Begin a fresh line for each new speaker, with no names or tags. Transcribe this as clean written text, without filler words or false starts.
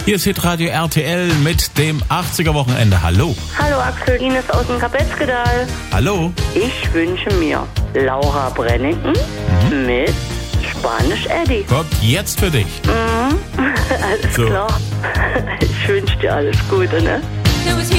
Hier ist Hitradio RTL mit dem 80er-Wochenende. Hallo.
Hallo Axel, Ines aus dem Kapetzkedal.
Hallo.
Ich wünsche mir Laura Brennington mit Spanisch Eddie.
Kommt jetzt für dich.
Alles
So.
klar. Ich wünsche dir alles Gute, ne?